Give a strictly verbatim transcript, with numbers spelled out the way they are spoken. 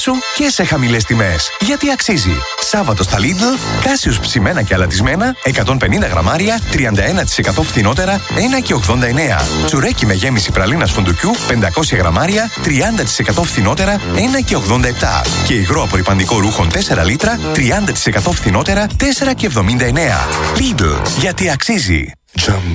σου και σε χαμηλές τιμές. Γιατί αξίζει. Σάββατο στα Lidl, Κάσιους ψημένα και αλατισμένα, εκατόν πενήντα γραμμάρια, τριάντα ένα τοις εκατό φθηνότερα, ένα και ογδόντα εννέα. Τσουρέκι με γέμιση πραλίνας φουντουκιού, πεντακόσια γραμμάρια, τριάντα τοις εκατό φθηνότερα, ένα και ογδόντα επτά. Και υγρό απορρυπαντικό ρούχων τέσσερα λίτρα, τριάντα τοις εκατό φθηνότερα, τέσσερα και εβδομήντα εννέα. Lidl, γιατί αξίζει.